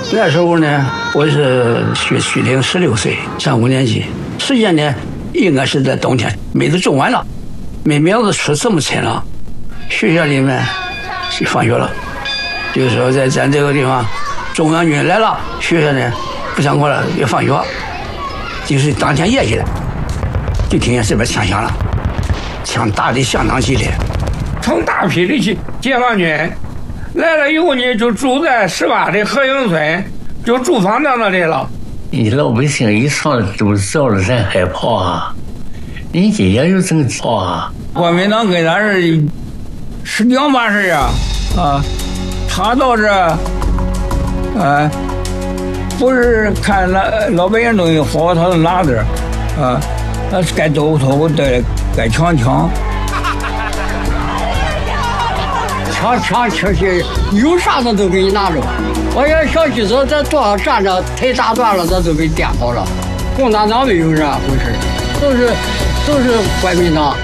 那时候呢，我是虚龄16岁，上5年级。时间呢，应该是在冬天，麦子种完了，苗子出这么沉了，学校里面是放学了，就是说在咱这个地方，中央军来了，学校呢不上课了，要放学，就是当天夜里了，就听见这边枪响了，枪打得相当激烈， 成大批的解放军来了以后呢，就住在18的河营村，就驻防到那里了。 你老百姓一上来都知道了，咱害怕啊！人家也有这个怕啊。 国民党跟咱是两码事啊！他倒是，不是看老百姓东西好，他就拿着，他该兜头的，该抢。 抢去，有啥他都给你拿着。我要小区子在多少站着腿打断了，他都给颠倒了。共产党没有这样回事，都是国民党。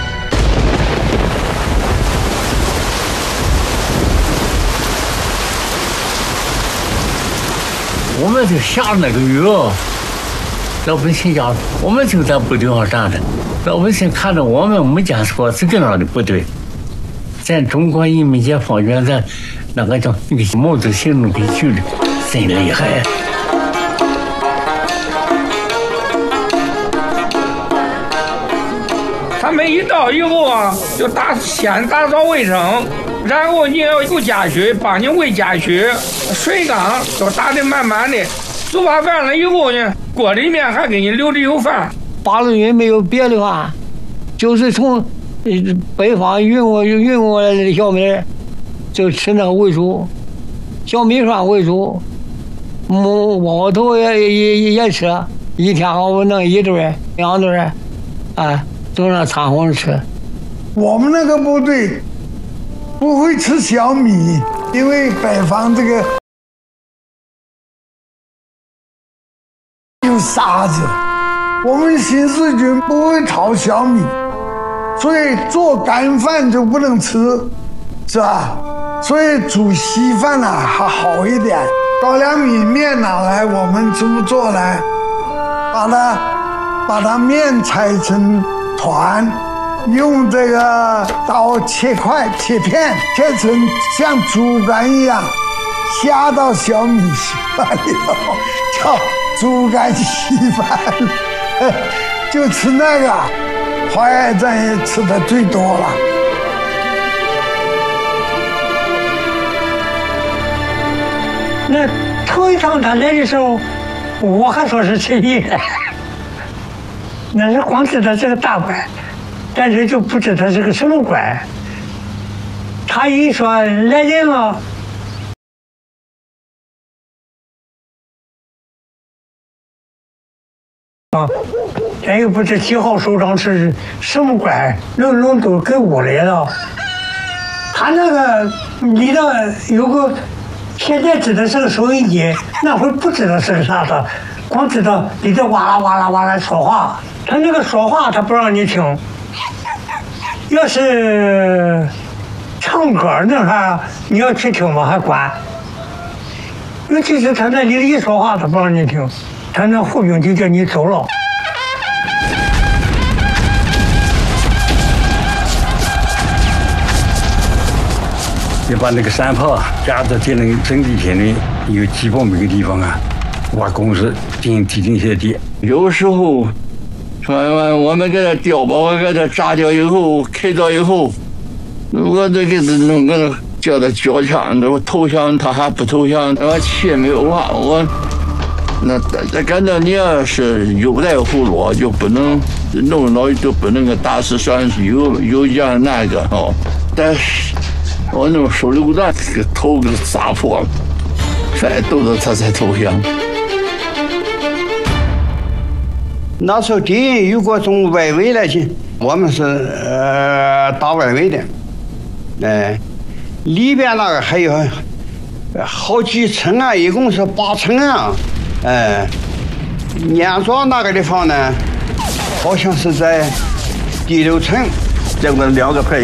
我们就下那个雨，老百姓家，我们就在部队上站着，老百姓看着我们没见说这个样的部队。咱中国人民解放军咱那个叫那个毛主席那个军的真厉害。 他们一到以后啊，就先打扫卫生，然后你要有家具，帮你喂家具，水缸都打得满满的。做完饭了以后呢，锅里面还给你留着有饭。 八路军没有别的话，就是从北方运过来的小米，就吃那个为主，小米饭为主，窝头也吃，一天我弄1顿2顿，都让掺和着吃。 我们那个部队不会吃小米，因为北方这个有沙子，我们新四军不会炒小米。所以做干饭就不能吃，是吧？所以煮稀饭呢还好一点。高粱米面拿来，我们怎么做呢？把它面拆成团，用这个刀切片，切成像竹竿一样，下到小米稀饭里头，叫竹竿稀饭，就吃那个。淮海战役吃的最多了。 那头一趟他来的时候，我还说是陈毅，那是光知道是个大官，但是就不知道是个什么官。他一说来人了。咱又不知几号首长是什么官，能都给我来了。他那个里头有个，现在知道是个收音机，那会儿不知道是个啥的，光知道里头哇啦哇啦哇啦说话。他那个说话他不让你听，要是唱歌那啥你要去听嘛还管。尤其是他那里一说话他不让你听，他那护兵就叫你走了。 你把那个山炮架到敌人阵地前面有几百米的地方啊，挖工事进行地下地。 有时候，我们给他碉堡给他炸掉以后，开掉以后，我都给他弄个叫他交枪，我投降他还不投降，我气没有啊，那感到你要是有带葫芦就不能弄到就不能个打死算是有样那个哦，但是。我那种手榴弹给头给砸破了，再斗到他才投降。 那时候敌人如果从外围来进，我们是打外围的，里边那个还有好几层啊，一共是8层啊，年庄那个地方呢，好像是在第6层，这个2个排。